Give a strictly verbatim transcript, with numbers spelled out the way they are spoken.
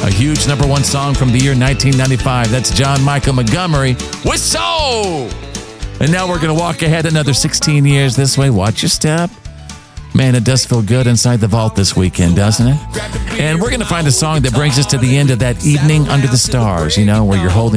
A huge number one song from the year nineteen ninety-five. That's John Michael Montgomery with Soul. And now we're going to walk ahead another sixteen years this way. Watch your step. Man, it does feel good inside the vault this weekend, doesn't it? And we're going to find a song that brings us to the end of that evening under the stars, you know, where you're holding